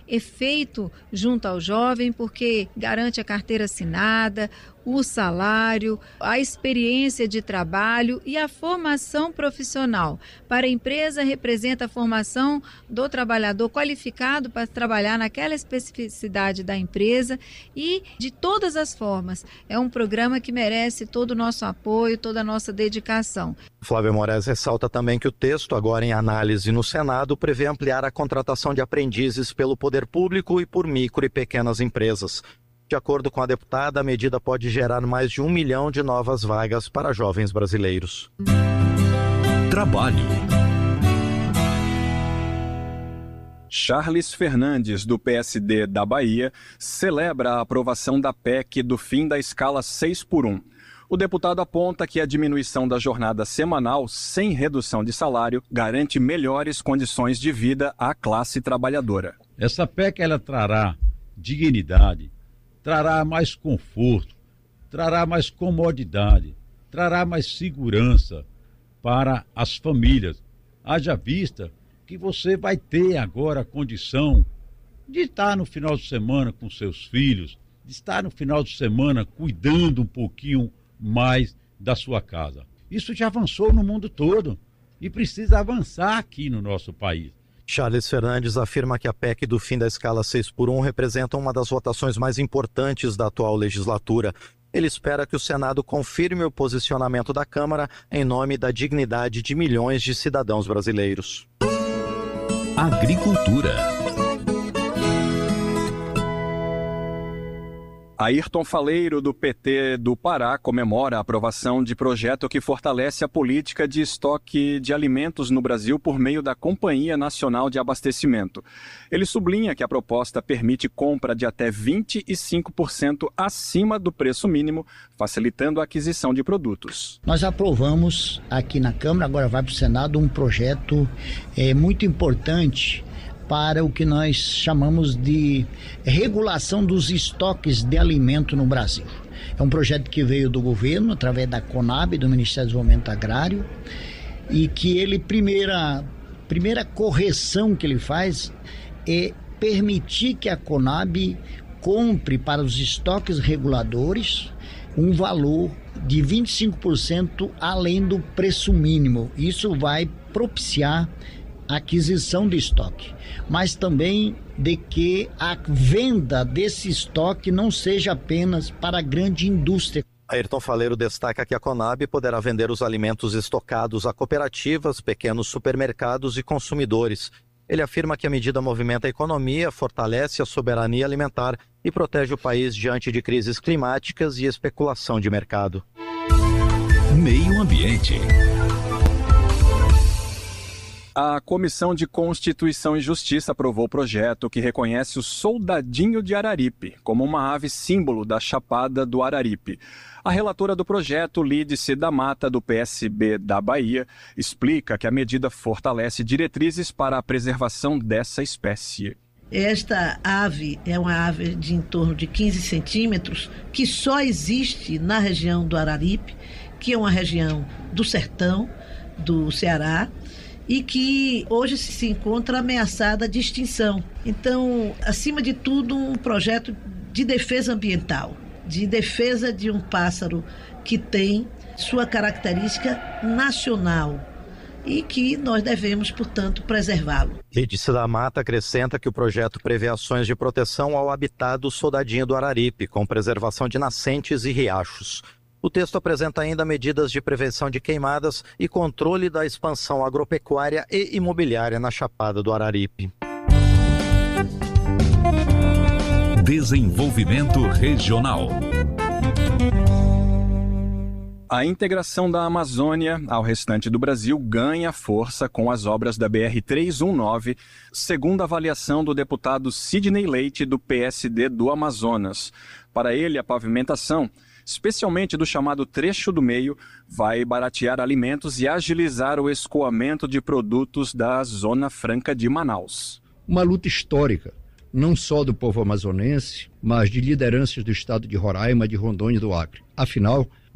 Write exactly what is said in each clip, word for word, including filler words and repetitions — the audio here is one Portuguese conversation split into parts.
efeito junto ao jovem, porque garante a carteira assinada, o salário, a experiência de trabalho e a formação profissional. Para a empresa, representa a formação do trabalhador qualificado para trabalhar naquela especificidade da empresa e de todas as formas. É um programa que merece todo o nosso apoio, toda a nossa dedicação. Flávia Moraes ressalta também que o texto, agora em análise no Senado, prevê ampliar a contratação de aprendizes pelo poder público e por micro e pequenas empresas. De acordo com a deputada, a medida pode gerar mais de um milhão de novas vagas para jovens brasileiros. Trabalho. Charles Fernandes, do P S D da Bahia, celebra a aprovação da P E C do fim da escala seis por um. O deputado aponta que a diminuição da jornada semanal, sem redução de salário, garante melhores condições de vida à classe trabalhadora. Essa P E C ela trará dignidade, trará mais conforto, trará mais comodidade, trará mais segurança para as famílias. Haja vista que você vai ter agora a condição de estar no final de semana com seus filhos, de estar no final de semana cuidando um pouquinho mais da sua casa. Isso já avançou no mundo todo e precisa avançar aqui no nosso país. Charles Fernandes afirma que a P E C do fim da escala seis por um representa uma das votações mais importantes da atual legislatura. Ele espera que o Senado confirme o posicionamento da Câmara em nome da dignidade de milhões de cidadãos brasileiros. Agricultura. Ayrton Faleiro, do P T do Pará, comemora a aprovação de projeto que fortalece a política de estoque de alimentos no Brasil por meio da Companhia Nacional de Abastecimento. Ele sublinha que a proposta permite compra de até vinte e cinco por cento acima do preço mínimo, facilitando a aquisição de produtos. Nós aprovamos aqui na Câmara, agora vai para o Senado, um projeto é, muito importante para o que nós chamamos de regulação dos estoques de alimento no Brasil. É um projeto que veio do governo, através da Conab, do Ministério do Desenvolvimento Agrário, e que ele, primeira, primeira correção que ele faz é permitir que a Conab compre para os estoques reguladores um valor de vinte e cinco por cento além do preço mínimo. Isso vai propiciar aquisição de estoque, mas também de que a venda desse estoque não seja apenas para a grande indústria. Ayrton Faleiro destaca que a Conab poderá vender os alimentos estocados a cooperativas, pequenos supermercados e consumidores. Ele afirma que a medida movimenta a economia, fortalece a soberania alimentar e protege o país diante de crises climáticas e especulação de mercado. Meio Ambiente. A Comissão de Constituição e Justiça aprovou o projeto que reconhece o soldadinho de Araripe como uma ave símbolo da Chapada do Araripe. A relatora do projeto, Lídice da Mata, do P S B da Bahia, explica que a medida fortalece diretrizes para a preservação dessa espécie. Esta ave é uma ave de em torno de quinze centímetros, que só existe na região do Araripe, que é uma região do sertão do Ceará, e que hoje se encontra ameaçada de extinção. Então, acima de tudo, um projeto de defesa ambiental, de defesa de um pássaro que tem sua característica nacional e que nós devemos, portanto, preservá-lo. Lídice da Mata acrescenta que o projeto prevê ações de proteção ao habitat do soldadinho do Araripe, com preservação de nascentes e riachos. O texto apresenta ainda medidas de prevenção de queimadas e controle da expansão agropecuária e imobiliária na Chapada do Araripe. Desenvolvimento Regional. A integração da Amazônia ao restante do Brasil ganha força com as obras da B R trezentos e dezenove, segundo a avaliação do deputado Sidney Leite, do P S D do Amazonas. Para ele, a pavimentação, especialmente do chamado trecho do meio, vai baratear alimentos e agilizar o escoamento de produtos da Zona Franca de Manaus. Uma luta histórica, não só do povo amazonense, mas de lideranças do estado de Roraima, de Rondônia e do Acre. Afinal,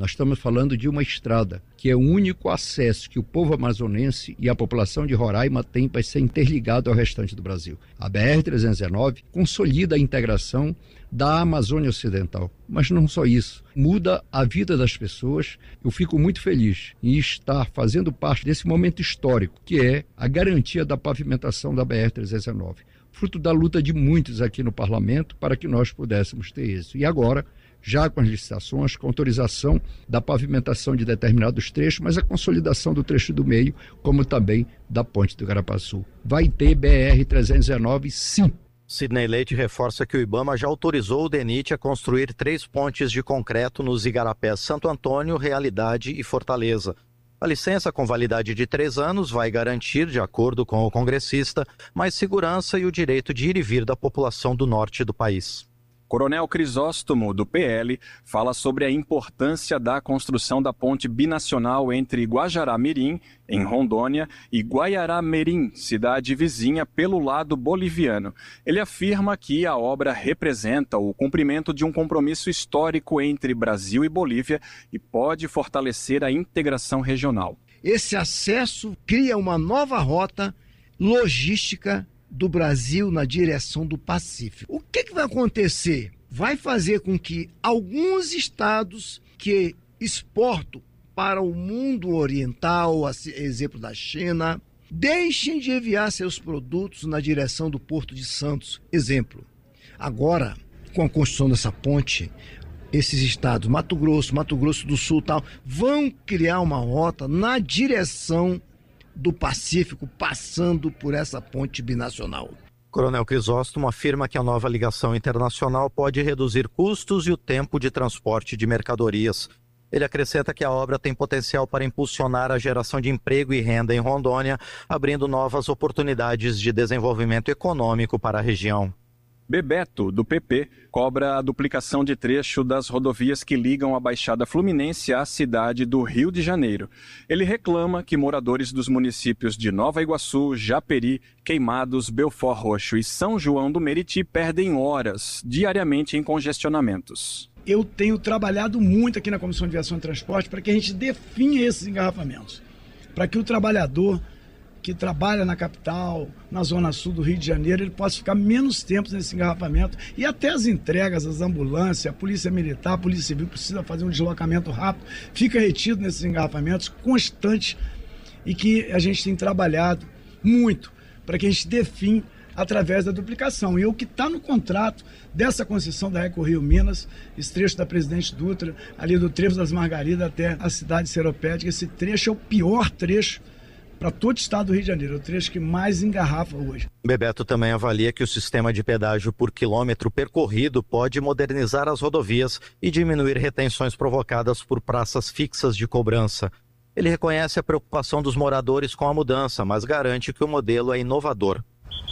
Nós estamos falando de uma estrada que é o único acesso que o povo amazonense e a população de Roraima tem para ser interligado ao restante do Brasil. A B R trezentos e dezenove consolida a integração da Amazônia Ocidental. Mas não só isso, muda a vida das pessoas. Eu fico muito feliz em estar fazendo parte desse momento histórico, que é a garantia da pavimentação da B R trezentos e dezenove. Fruto da luta de muitos aqui no parlamento para que nós pudéssemos ter isso. E agora, já com as licitações, com autorização da pavimentação de determinados trechos, mas a consolidação do trecho do meio, como também da ponte do Igarapaçu. Vai ter B R trezentos e dezenove, sim. Sidney Leite reforça que o IBAMA já autorizou o DENIT a construir três pontes de concreto nos igarapés Santo Antônio, Realidade e Fortaleza. A licença com validade de três anos vai garantir, de acordo com o congressista, mais segurança e o direito de ir e vir da população do norte do país. Coronel Crisóstomo, do P L, fala sobre a importância da construção da ponte binacional entre Guajará-Mirim, em Rondônia, e Guaiará-Mirim, cidade vizinha, pelo lado boliviano. Ele afirma que a obra representa o cumprimento de um compromisso histórico entre Brasil e Bolívia e pode fortalecer a integração regional. Esse acesso cria uma nova rota logística do Brasil na direção do Pacífico. O que, que vai acontecer? Vai fazer com que alguns estados que exportam para o mundo oriental, exemplo da China, deixem de enviar seus produtos na direção do Porto de Santos, exemplo. Agora, com a construção dessa ponte, esses estados, Mato Grosso, Mato Grosso do Sul, tal, vão criar uma rota na direção do Pacífico, passando por essa ponte binacional. Coronel Crisóstomo afirma que a nova ligação internacional pode reduzir custos e o tempo de transporte de mercadorias. Ele acrescenta que a obra tem potencial para impulsionar a geração de emprego e renda em Rondônia, abrindo novas oportunidades de desenvolvimento econômico para a região. Bebeto, do P P, cobra a duplicação de trecho das rodovias que ligam a Baixada Fluminense à cidade do Rio de Janeiro. Ele reclama que moradores dos municípios de Nova Iguaçu, Japeri, Queimados, Belford Roxo e São João do Meriti perdem horas diariamente em congestionamentos. Eu tenho trabalhado muito aqui na Comissão de Viação e Transporte para que a gente defina esses engarrafamentos, para que o trabalhador que trabalha na capital, na zona sul do Rio de Janeiro, ele possa ficar menos tempo nesse engarrafamento e até as entregas, as ambulâncias, a polícia militar, a polícia civil precisa fazer um deslocamento rápido, fica retido nesses engarrafamentos constantes e que a gente tem trabalhado muito para que a gente define através da duplicação. E o que está no contrato dessa concessão da Eco Rio Minas, esse trecho da Presidente Dutra, ali do Trevo das Margaridas até a cidade seropédica, esse trecho é o pior trecho para todo o estado do Rio de Janeiro, é o trecho que mais engarrafa hoje. Bebeto também avalia que o sistema de pedágio por quilômetro percorrido pode modernizar as rodovias e diminuir retenções provocadas por praças fixas de cobrança. Ele reconhece a preocupação dos moradores com a mudança, mas garante que o modelo é inovador.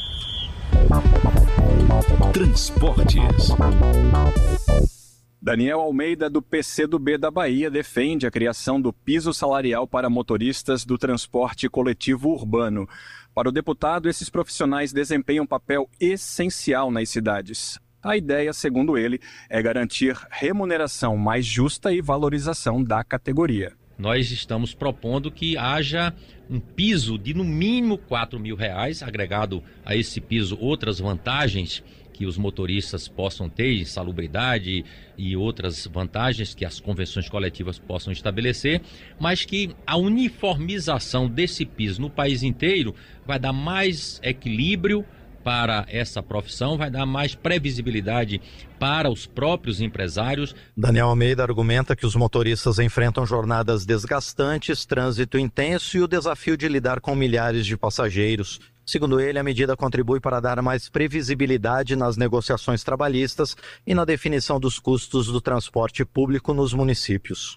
Transportes. Daniel Almeida, do P C do B da Bahia, defende a criação do piso salarial para motoristas do transporte coletivo urbano. Para o deputado, esses profissionais desempenham um papel essencial nas cidades. A ideia, segundo ele, é garantir remuneração mais justa e valorização da categoria. Nós estamos propondo que haja um piso de no mínimo quatro mil reais, agregado a esse piso outras vantagens que os motoristas possam ter, insalubridade e outras vantagens que as convenções coletivas possam estabelecer, mas que a uniformização desse piso no país inteiro vai dar mais equilíbrio para essa profissão, vai dar mais previsibilidade para os próprios empresários. Daniel Almeida argumenta que os motoristas enfrentam jornadas desgastantes, trânsito intenso e o desafio de lidar com milhares de passageiros. Segundo ele, a medida contribui para dar mais previsibilidade nas negociações trabalhistas e na definição dos custos do transporte público nos municípios.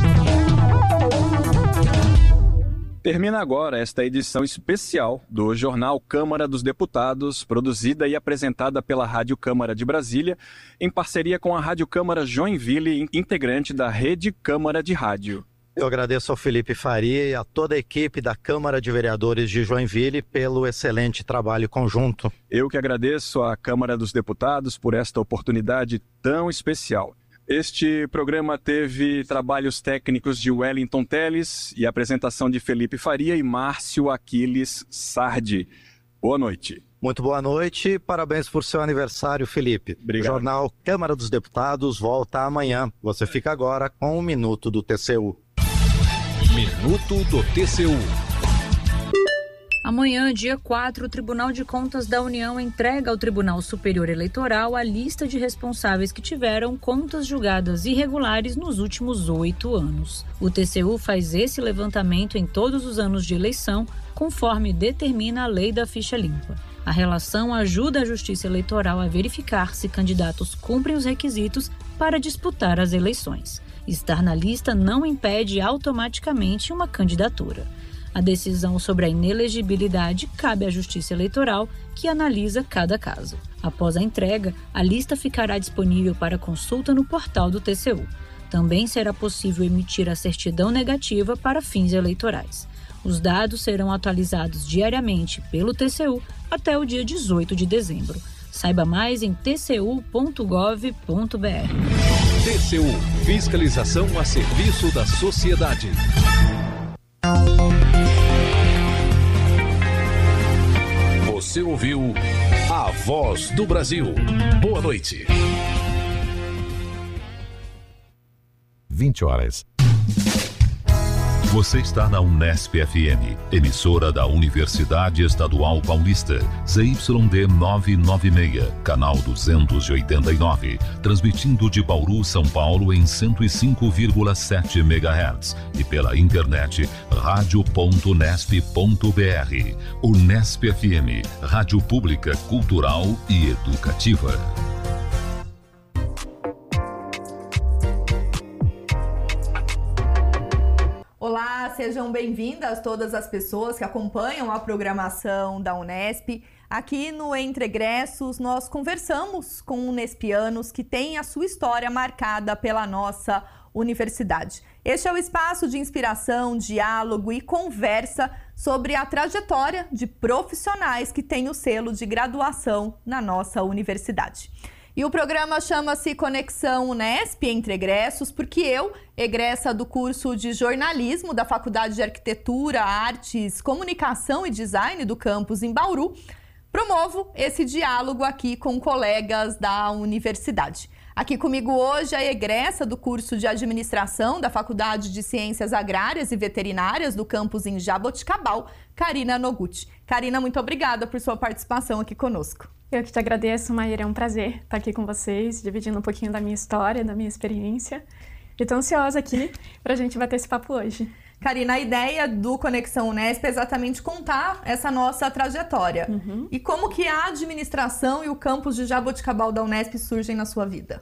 Termina agora esta edição especial do Jornal Câmara dos Deputados, produzida e apresentada pela Rádio Câmara de Brasília, em parceria com a Rádio Câmara Joinville, integrante da Rede Câmara de Rádio. Eu agradeço ao Felipe Faria e a toda a equipe da Câmara de Vereadores de Joinville pelo excelente trabalho conjunto. Eu que agradeço à Câmara dos Deputados por esta oportunidade tão especial. Este programa teve trabalhos técnicos de Wellington Teles e apresentação de Felipe Faria e Márcio Aquiles Sardi. Boa noite. Muito boa noite, parabéns por seu aniversário, Felipe. Obrigado. O jornal Câmara dos Deputados volta amanhã. Você fica agora com o Minuto do T C U. Minuto do T C U. Amanhã, dia quatro, o Tribunal de Contas da União entrega ao Tribunal Superior Eleitoral a lista de responsáveis que tiveram contas julgadas irregulares nos últimos oito anos. O T C U faz esse levantamento em todos os anos de eleição, conforme determina a lei da ficha limpa. A relação ajuda a Justiça Eleitoral a verificar se candidatos cumprem os requisitos para disputar as eleições. Estar na lista não impede automaticamente uma candidatura. A decisão sobre a inelegibilidade cabe à Justiça Eleitoral, que analisa cada caso. Após a entrega, a lista ficará disponível para consulta no portal do T C U. Também será possível emitir a certidão negativa para fins eleitorais. Os dados serão atualizados diariamente pelo T C U até o dia dezoito de dezembro. Saiba mais em t c u ponto gov ponto b r. T C U, fiscalização a serviço da sociedade. Você ouviu A Voz do Brasil. Boa noite. vinte horas. Você está na Unesp F M, emissora da Universidade Estadual Paulista, Z Y D novecentos e noventa e seis, canal duzentos e oitenta e nove, transmitindo de Bauru, São Paulo em cento e cinco vírgula sete megahertz e pela internet rádio ponto unesp ponto b r. Unesp F M, rádio pública, cultural e educativa. Olá, sejam bem-vindas todas as pessoas que acompanham a programação da Unesp. Aqui no Entre Egressos, nós conversamos com unespianos que têm a sua história marcada pela nossa universidade. Este é o espaço de inspiração, diálogo e conversa sobre a trajetória de profissionais que têm o selo de graduação na nossa universidade. E o programa chama-se Conexão Unesp Entre Egressos, porque eu, egressa do curso de jornalismo da Faculdade de Arquitetura, Artes, Comunicação e Design do campus em Bauru, promovo esse diálogo aqui com colegas da universidade. Aqui comigo hoje a egressa do curso de Administração da Faculdade de Ciências Agrárias e Veterinárias do campus em Jaboticabal, Karina Noguchi. Karina, muito obrigada por sua participação aqui conosco. Eu que te agradeço, Maíra, é um prazer estar aqui com vocês, dividindo um pouquinho da minha história, da minha experiência. E estou ansiosa aqui para a gente bater esse papo hoje. Karina, a ideia do Conexão Unesp é exatamente contar essa nossa trajetória. Uhum. E como que a administração e o campus de Jaboticabal da Unesp surgem na sua vida?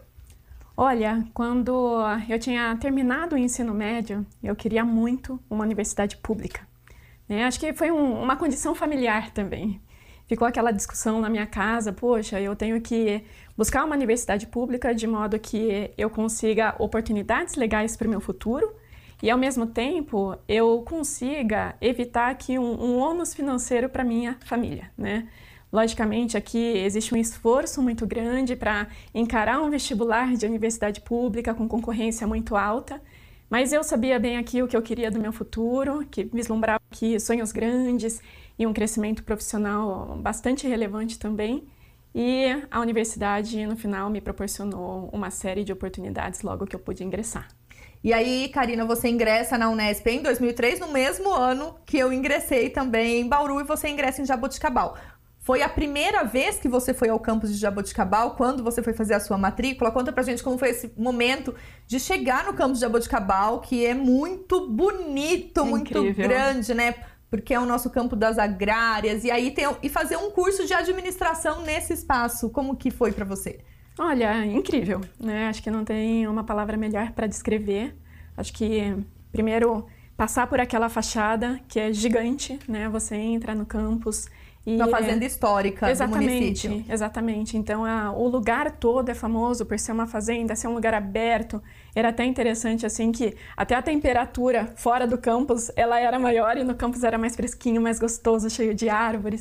Olha, quando eu tinha terminado o ensino médio, eu queria muito uma universidade pública. É, acho que foi um, uma condição familiar também. Ficou aquela discussão na minha casa, poxa, eu tenho que buscar uma universidade pública de modo que eu consiga oportunidades legais para o meu futuro e, ao mesmo tempo, eu consiga evitar aqui um, um ônus financeiro para minha família, né? Logicamente, aqui existe um esforço muito grande para encarar um vestibular de universidade pública com concorrência muito alta, mas eu sabia bem aqui o que eu queria do meu futuro, que vislumbrava aqui sonhos grandes e um crescimento profissional bastante relevante também. E a universidade, no final, me proporcionou uma série de oportunidades logo que eu pude ingressar. E aí, Karina, você ingressa na Unesp em dois mil e três, no mesmo ano que eu ingressei também em Bauru, e você ingressa em Jaboticabal. Foi a primeira vez que você foi ao campus de Jaboticabal, quando você foi fazer a sua matrícula? Conta pra gente como foi esse momento de chegar no campus de Jaboticabal, que é muito bonito, é muito incrível. Grande, né? Porque é o nosso campo das agrárias, e aí tem, e fazer um curso de administração nesse espaço. Como que foi para você? Olha, incrível, né? Acho que não tem uma palavra melhor para descrever. Acho que, primeiro, passar por aquela fachada, que é gigante, né? Você entra no campus e... Uma fazenda histórica exatamente, do município. Exatamente. Então, a, o lugar todo é famoso por ser uma fazenda, ser um lugar aberto. Era até interessante, assim, que até a temperatura fora do campus, ela era maior e no campus era mais fresquinho, mais gostoso, cheio de árvores.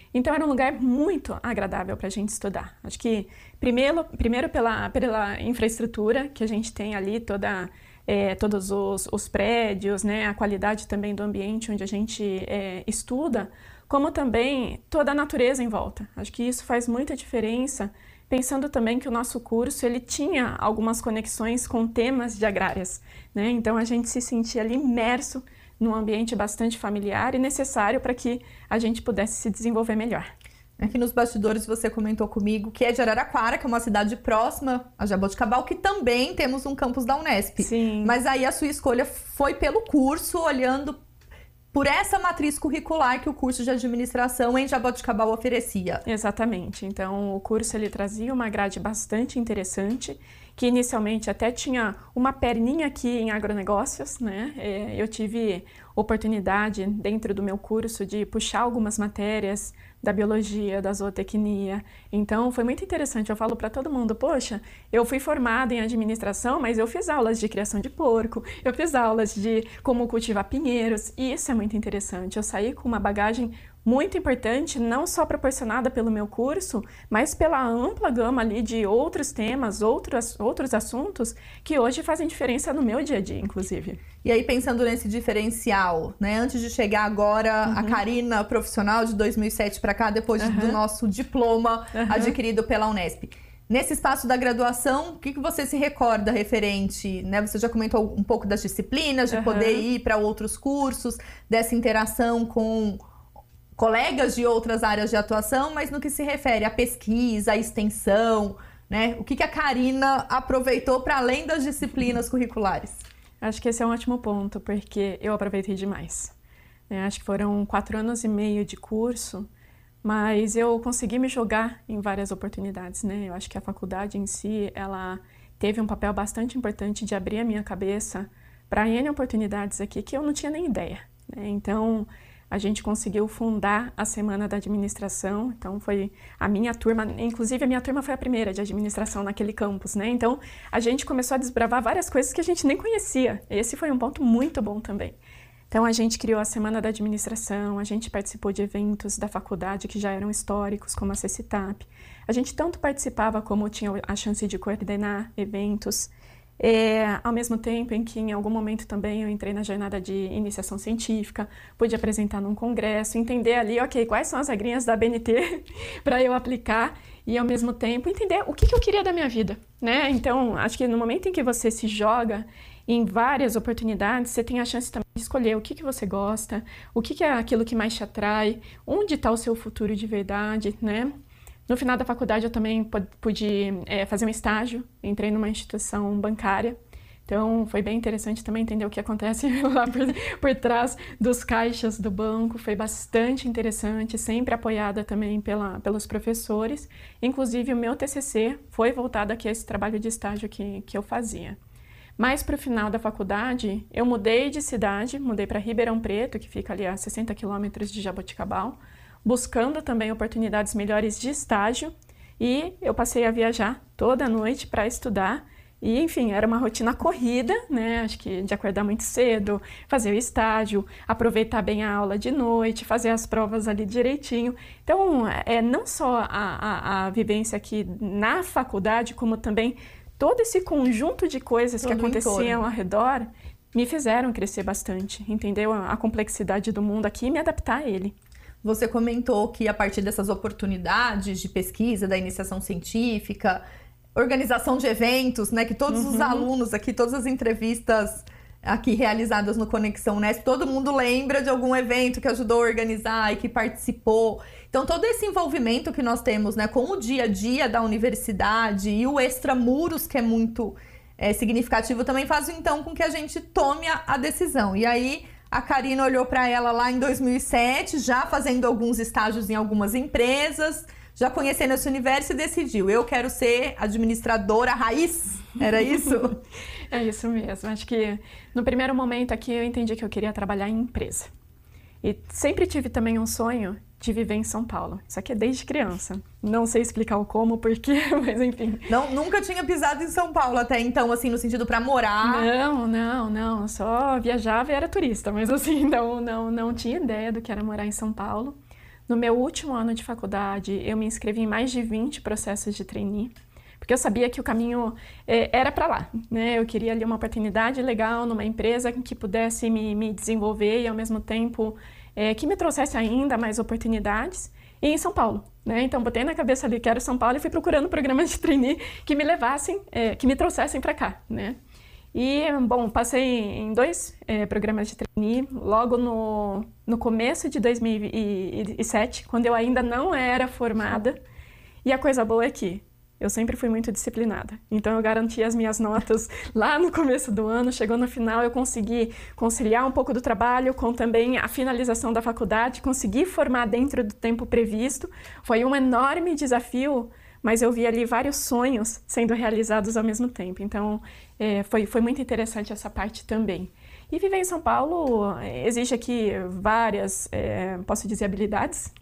Então era um lugar muito agradável para a gente estudar. Acho que primeiro, primeiro pela, pela infraestrutura que a gente tem ali, toda, é, todos os, os prédios, né, a qualidade também do ambiente onde a gente é, estuda, como também toda a natureza em volta. Acho que isso faz muita diferença, pensando também que o nosso curso ele tinha algumas conexões com temas de agrárias, né? Então a gente se sentia ali imerso num ambiente bastante familiar e necessário para que a gente pudesse se desenvolver melhor. Aqui nos bastidores você comentou comigo que é de Araraquara, que é uma cidade próxima a Jaboticabal, que também temos um campus da Unesp. Sim. Mas aí a sua escolha foi pelo curso, olhando por essa matriz curricular que o curso de administração em Jaboticabal oferecia. Exatamente. Então, o curso ele trazia uma grade bastante interessante, que inicialmente até tinha uma perninha aqui em agronegócios, né? Eu tive oportunidade dentro do meu curso de puxar algumas matérias da biologia, da zootecnia. Então, foi muito interessante. Eu falo para todo mundo, poxa, eu fui formada em administração, mas eu fiz aulas de criação de porco, eu fiz aulas de como cultivar pinheiros, e isso é muito interessante. Eu saí com uma bagagem muito importante, não só proporcionada pelo meu curso, mas pela ampla gama ali de outros temas, outros, outros assuntos que hoje fazem diferença no meu dia a dia, inclusive. E aí, pensando nesse diferencial, né? Antes de chegar agora, uhum. a Karina profissional de dois mil e sete para cá, depois uhum. do nosso diploma uhum. adquirido pela Unesp. Nesse espaço da graduação, o que, que você se recorda referente, né? Você já comentou um pouco das disciplinas, de uhum. poder ir para outros cursos, dessa interação com colegas de outras áreas de atuação, mas no que se refere à pesquisa, à extensão, né? O que, que a Karina aproveitou para além das disciplinas curriculares? Acho que esse é um ótimo ponto, porque eu aproveitei demais. É, acho que foram quatro anos e meio de curso, mas eu consegui me jogar em várias oportunidades, né? Eu acho que a faculdade em si, ela teve um papel bastante importante de abrir a minha cabeça para N oportunidades aqui que eu não tinha nem ideia, né? Então, a gente conseguiu fundar a Semana da Administração, então foi a minha turma, inclusive a minha turma foi a primeira de administração naquele campus, né? Então, a gente começou a desbravar várias coisas que a gente nem conhecia. Esse foi um ponto muito bom também. Então, a gente criou a Semana da Administração, a gente participou de eventos da faculdade que já eram históricos, como a CECITAP. A gente tanto participava como tinha a chance de coordenar eventos. É, ao mesmo tempo em que, em algum momento também, eu entrei na jornada de iniciação científica, pude apresentar num congresso, entender ali, ok, quais são as regrinhas da A B N T para eu aplicar e, ao mesmo tempo, entender o que, que eu queria da minha vida, né? Então, acho que no momento em que você se joga em várias oportunidades, você tem a chance também de escolher o que, que você gosta, o que, que é aquilo que mais te atrai, onde está o seu futuro de verdade, né? No final da faculdade, eu também pude é, fazer um estágio, entrei numa instituição bancária, então foi bem interessante também entender o que acontece lá por, por trás dos caixas do banco, foi bastante interessante, sempre apoiada também pela, pelos professores, inclusive o meu T C C foi voltado aqui a esse trabalho de estágio que, que eu fazia. Mas para o final da faculdade, eu mudei de cidade, mudei para Ribeirão Preto, que fica ali a sessenta quilômetros de Jaboticabal, buscando também oportunidades melhores de estágio, e eu passei a viajar toda noite para estudar, e enfim, era uma rotina corrida, né? Acho que de acordar muito cedo, fazer o estágio, aproveitar bem a aula de noite, fazer as provas ali direitinho. Então, é não só a, a, a vivência aqui na faculdade, como também todo esse conjunto de coisas todo que aconteciam ao redor, me fizeram crescer bastante, entendeu? A complexidade do mundo aqui e me adaptar a ele. Você comentou que a partir dessas oportunidades de pesquisa, da iniciação científica, organização de eventos, né, que todos uhum. os alunos aqui, todas as entrevistas aqui realizadas no Conexão Unesp, todo mundo lembra de algum evento que ajudou a organizar e que participou. Então, todo esse envolvimento que nós temos, né, com o dia a dia da universidade e o extramuros, que é muito é, significativo, também faz, então, com que a gente tome a, a decisão. E aí, a Karina olhou para ela lá em dois mil e sete, já fazendo alguns estágios em algumas empresas, já conhecendo esse universo, e decidiu, eu quero ser administradora raiz. Era isso? É isso mesmo. Acho que no primeiro momento aqui eu entendi que eu queria trabalhar em empresa. E sempre tive também um sonho de viver em São Paulo. Isso aqui é desde criança. Não sei explicar o como, porquê, mas enfim. Não, nunca tinha pisado em São Paulo até então, assim, no sentido para morar? Não, não, não. Só viajava e era turista, mas assim, não, não, não tinha ideia do que era morar em São Paulo. No meu último ano de faculdade, eu me inscrevi em mais de vinte processos de trainee, porque eu sabia que o caminho é, era para lá, né? Eu queria ali uma oportunidade legal numa empresa que pudesse me, me desenvolver e, ao mesmo tempo, é, que me trouxesse ainda mais oportunidades. E em São Paulo, né? Então, botei na cabeça ali que era São Paulo e fui procurando programas de trainee que me levassem, é, que me trouxessem para cá, né? E, bom, passei em dois é, programas de trainee, logo no, no começo de dois mil e sete, quando eu ainda não era formada. E a coisa boa é que eu sempre fui muito disciplinada. Então, eu garanti as minhas notas lá no começo do ano. Chegou no final, eu consegui conciliar um pouco do trabalho com também a finalização da faculdade, consegui formar dentro do tempo previsto. Foi um enorme desafio, mas eu vi ali vários sonhos sendo realizados ao mesmo tempo. Então, é, foi, foi muito interessante essa parte também. E viver em São Paulo exige aqui várias, é, posso dizer, habilidades.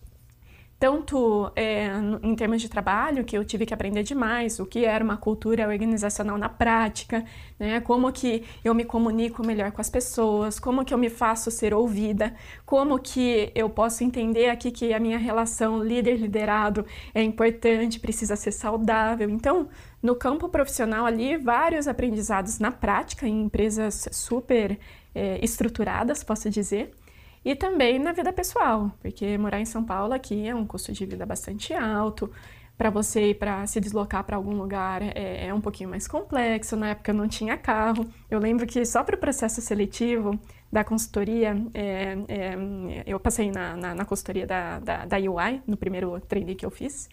Tanto é, em termos de trabalho, que eu tive que aprender demais, o que era uma cultura organizacional na prática, né? Como que eu me comunico melhor com as pessoas, como que eu me faço ser ouvida, como que eu posso entender aqui que a minha relação líder-liderado é importante, precisa ser saudável. Então, no campo profissional ali, vários aprendizados na prática, em empresas super é, estruturadas, posso dizer. E também na vida pessoal, porque morar em São Paulo aqui é um custo de vida bastante alto. Para você ir para se deslocar para algum lugar é, é um pouquinho mais complexo. Na época eu não tinha carro. Eu lembro que só para o processo seletivo da consultoria, é, é, eu passei na, na, na consultoria da, da, da U I, no primeiro trainee que eu fiz.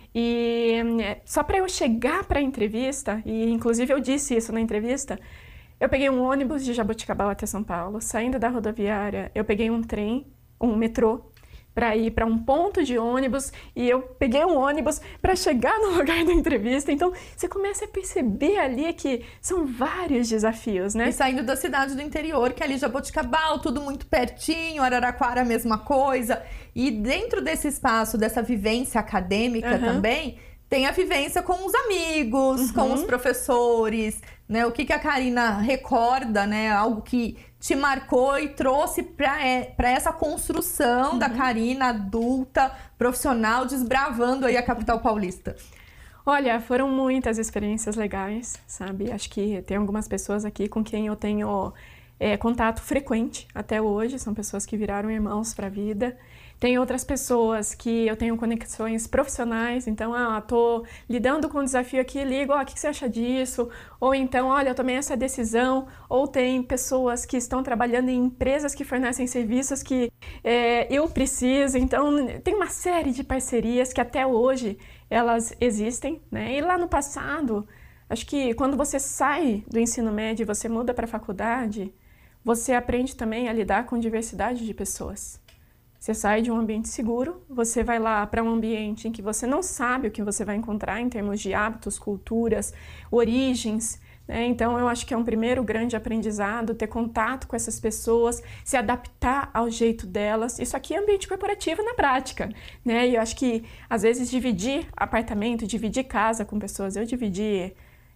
E é, só para eu chegar para a entrevista, e inclusive eu disse isso na entrevista, eu peguei um ônibus de Jaboticabal até São Paulo. Saindo da rodoviária, eu peguei um trem, um metrô, para ir para um ponto de ônibus, e eu peguei um ônibus para chegar no lugar da entrevista. Então, você começa a perceber ali que são vários desafios, né? E saindo da cidade do interior, que é ali Jaboticabal, tudo muito pertinho, Araraquara a mesma coisa. E dentro desse espaço, dessa vivência acadêmica uhum. também, tem a vivência com os amigos, uhum. com os professores, né? O que, que a Karina recorda, né? Algo que te marcou e trouxe para essa construção uhum. da Karina adulta, profissional, desbravando aí a capital paulista. Olha, foram muitas experiências legais, sabe? Acho que tem algumas pessoas aqui com quem eu tenho é, contato frequente até hoje, são pessoas que viraram irmãos para a vida. Tem outras pessoas que eu tenho conexões profissionais, então, ah, tô lidando com um desafio aqui, ligo, ó, oh, o que você acha disso? Ou então, olha, eu tomei essa decisão. Ou tem pessoas que estão trabalhando em empresas que fornecem serviços que é, eu preciso. Então, tem uma série de parcerias que até hoje elas existem, né? E lá no passado, acho que quando você sai do ensino médio e você muda para a faculdade, você aprende também a lidar com diversidade de pessoas. Você sai de um ambiente seguro, você vai lá para um ambiente em que você não sabe o que você vai encontrar em termos de hábitos, culturas, origens, né? Então, eu acho que é um primeiro grande aprendizado, ter contato com essas pessoas, se adaptar ao jeito delas. Isso aqui é ambiente corporativo na prática, né? E eu acho que, às vezes, dividir apartamento, dividir casa com pessoas, eu dividi...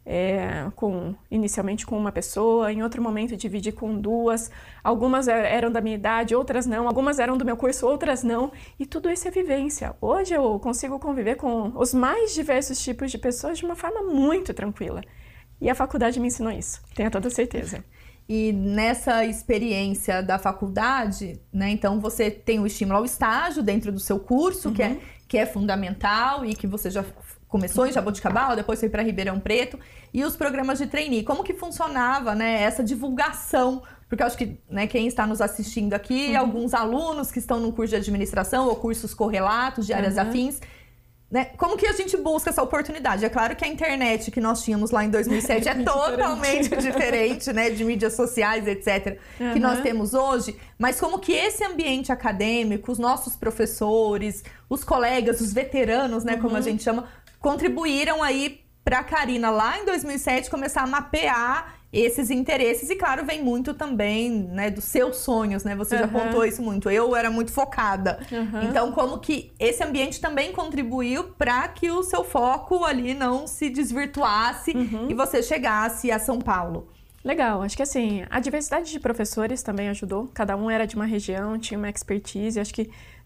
É, com, inicialmente com uma pessoa, em outro momento dividi com duas, algumas eram da minha idade, outras não, algumas eram do meu curso, outras não, e tudo isso é vivência. Hoje eu consigo conviver com os mais diversos tipos de pessoas de uma forma muito tranquila, e a faculdade me ensinou isso, tenho toda certeza. E nessa experiência da faculdade, né, então você tem o estímulo ao estágio dentro do seu curso, uhum. que, é, que é fundamental e que você já começou em Jaboticabal, depois foi para Ribeirão Preto, e os programas de trainee. Como que funcionava, né, essa divulgação? Porque eu acho que, né, quem está nos assistindo aqui, uhum. alguns alunos que estão no curso de administração ou cursos correlatos de áreas uhum. afins, né? Como que a gente busca essa oportunidade? É claro que a internet que nós tínhamos lá em dois mil e sete é, é totalmente diferente, diferente, né? De mídias sociais, etcétera, uhum. que nós temos hoje. Mas como que esse ambiente acadêmico, os nossos professores, os colegas, os veteranos, né? Uhum. Como a gente chama, contribuíram aí para a Karina lá em dois mil e sete começar a mapear esses interesses, e claro, vem muito também, né, dos seus sonhos, né? Você uhum. já contou isso muito. Eu era muito focada. Uhum. Então, como que esse ambiente também contribuiu para que o seu foco ali não se desvirtuasse uhum. e você chegasse a São Paulo? Legal, acho que assim, a diversidade de professores também ajudou. Cada um era de uma região, tinha uma expertise. Acho que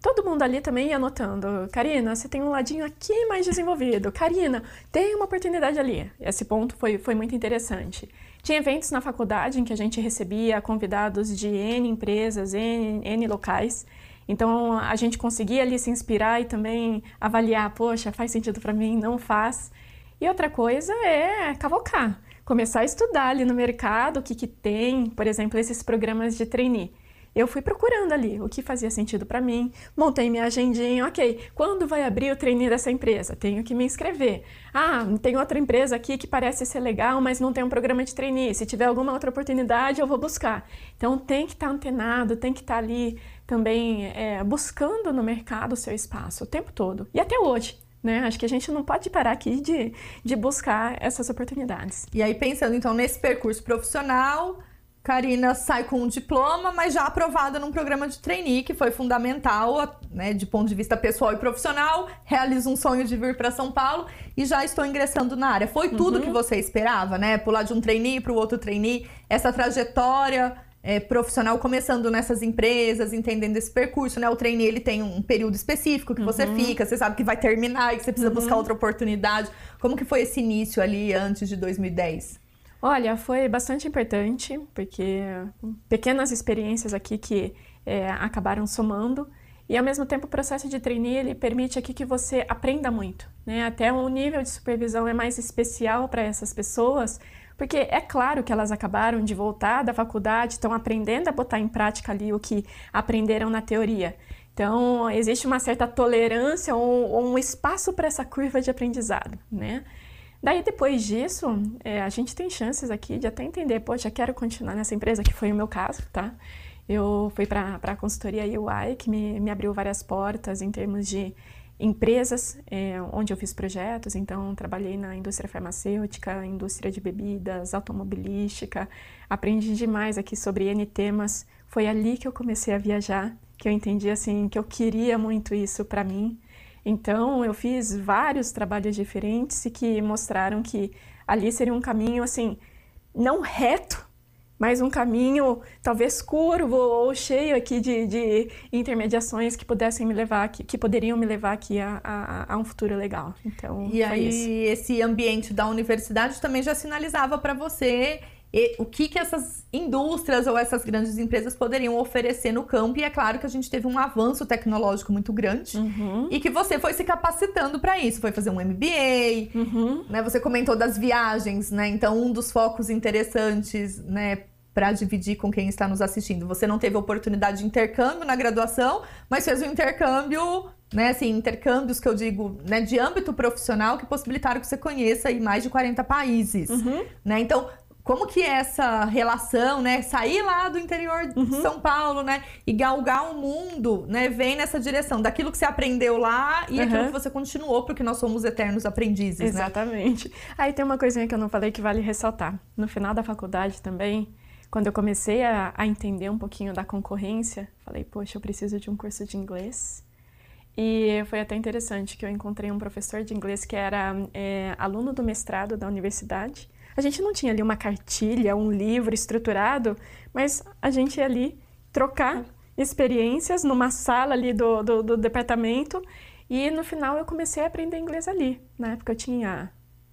todo mundo ali também ia anotando. Karina, você tem um ladinho aqui mais desenvolvido. Karina, tem uma oportunidade ali. Esse ponto foi, foi muito interessante. Tinha eventos na faculdade em que a gente recebia convidados de N empresas, N, N locais. Então, a gente conseguia ali se inspirar e também avaliar, poxa, faz sentido para mim, não faz. E outra coisa é cavocar, começar a estudar ali no mercado o que, que tem, por exemplo, esses programas de trainee. Eu fui procurando ali o que fazia sentido para mim, montei minha agendinha, ok, quando vai abrir o trainee dessa empresa? Tenho que me inscrever. Ah, tem outra empresa aqui que parece ser legal, mas não tem um programa de trainee. Se tiver alguma outra oportunidade, eu vou buscar. Então, tem que estar antenado, tem que estar ali também é, buscando no mercado o seu espaço o tempo todo. E até hoje. Né? Acho que a gente não pode parar aqui de, de buscar essas oportunidades. E aí, pensando então nesse percurso profissional, Karina sai com um diploma, mas já aprovada num programa de trainee, que foi fundamental, né, de ponto de vista pessoal e profissional. Realiza um sonho de vir para São Paulo e já estou ingressando na área. Foi tudo uhum. que você esperava, né? Pular de um trainee para o outro trainee, essa trajetória é, profissional começando nessas empresas, entendendo esse percurso, né? O trainee, ele tem um período específico que uhum. você fica, você sabe que vai terminar e que você precisa uhum. buscar outra oportunidade. Como que foi esse início ali antes de dois mil e dez? Olha, foi bastante importante, porque pequenas experiências aqui que é, acabaram somando, e ao mesmo tempo o processo de trainee, ele permite aqui que você aprenda muito, né? Até um nível de supervisão é mais especial para essas pessoas, porque é claro que elas acabaram de voltar da faculdade, estão aprendendo a botar em prática ali o que aprenderam na teoria. Então, existe uma certa tolerância ou, ou um espaço para essa curva de aprendizado, né? Daí, depois disso, é, a gente tem chances aqui de até entender, poxa, quero continuar nessa empresa, que foi o meu caso, tá? Eu fui para a consultoria U I, que me, me abriu várias portas em termos de empresas, é, onde eu fiz projetos. Então, trabalhei na indústria farmacêutica, indústria de bebidas, automobilística. Aprendi demais aqui sobre N temas. Foi ali que eu comecei a viajar, que eu entendi, assim, que eu queria muito isso para mim. Então, eu fiz vários trabalhos diferentes e que mostraram que ali seria um caminho, assim, não reto, mas um caminho talvez curvo ou cheio aqui de, de intermediações que pudessem me levar aqui, que poderiam me levar aqui a, a, a um futuro legal. Então, e foi aí, isso. Esse ambiente da universidade também já sinalizava para você e o que, que essas indústrias ou essas grandes empresas poderiam oferecer no campo. E é claro que a gente teve um avanço tecnológico muito grande uhum. e que você foi se capacitando para isso. Foi fazer um M B A, uhum. né? Você comentou das viagens, né? Então, um dos focos interessantes, né, para dividir com quem está nos assistindo. Você não teve oportunidade de intercâmbio na graduação, mas fez um intercâmbio, né, assim, intercâmbios que eu digo, né, de âmbito profissional, que possibilitaram que você conheça aí mais de quarenta países, uhum. né? Então, como que essa relação, né, sair lá do interior de uhum. São Paulo, né, e galgar o mundo, né, vem nessa direção daquilo que você aprendeu lá e uhum. aquilo que você continuou, porque nós somos eternos aprendizes, exatamente. Né? Aí tem uma coisinha que eu não falei que vale ressaltar. No final da faculdade também, quando eu comecei a, a entender um pouquinho da concorrência, falei, poxa, eu preciso de um curso de inglês. E foi até interessante que eu encontrei um professor de inglês que era é, aluno do mestrado da universidade. A gente não tinha ali uma cartilha, um livro estruturado, mas a gente ia ali trocar experiências numa sala ali do, do, do departamento. E no final eu comecei a aprender inglês ali. Na época eu tinha,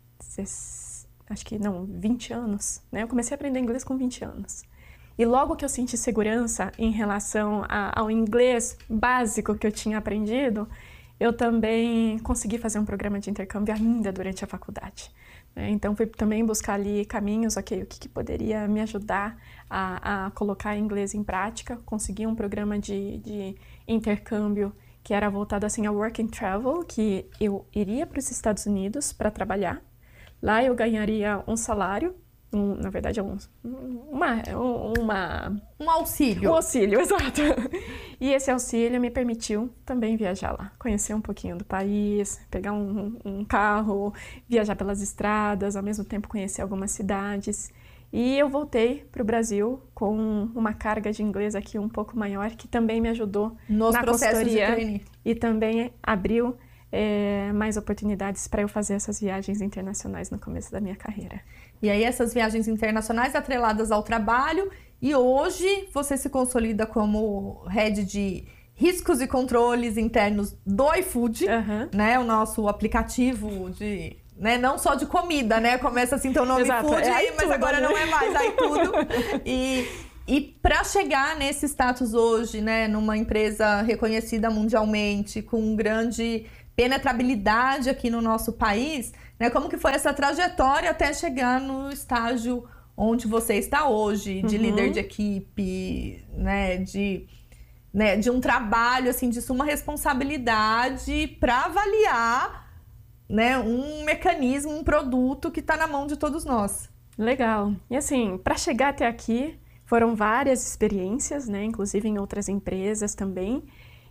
acho que não, vinte anos, né? Eu comecei a aprender inglês com vinte anos. E logo que eu senti segurança em relação a, ao inglês básico que eu tinha aprendido, eu também consegui fazer um programa de intercâmbio ainda durante a faculdade. Então, fui também buscar ali caminhos, ok, o que, que poderia me ajudar a, a colocar inglês em prática. Consegui um programa de, de intercâmbio que era voltado assim a work and travel, que eu iria para os Estados Unidos para trabalhar. Lá eu ganharia um salário, um, na verdade é um, uma, uma... Um auxílio. Um auxílio, exato. E esse auxílio me permitiu também viajar lá, conhecer um pouquinho do país, pegar um, um carro, viajar pelas estradas, ao mesmo tempo conhecer algumas cidades. E eu voltei para o Brasil com uma carga de inglês aqui um pouco maior, que também me ajudou nos na consultoria de e também abriu é, mais oportunidades para eu fazer essas viagens internacionais no começo da minha carreira. E aí essas viagens internacionais atreladas ao trabalho, e hoje você se consolida como head de riscos e controles internos do iFood, uhum. né? O nosso aplicativo de... Né? Não só de comida, né? Começa assim, teu nome Exato, Food, é mas tudo, agora né? não é mais aí tudo. E, e para chegar nesse status hoje, né? Numa empresa reconhecida mundialmente, com grande penetrabilidade aqui no nosso país, né? Como que foi essa trajetória até chegar no estágio onde você está hoje, de uhum. líder de equipe, né? De... Né, de um trabalho assim, de suma responsabilidade para avaliar, né, um mecanismo, um produto que está na mão de todos nós. Legal. E assim, para chegar até aqui, foram várias experiências, né, inclusive em outras empresas também.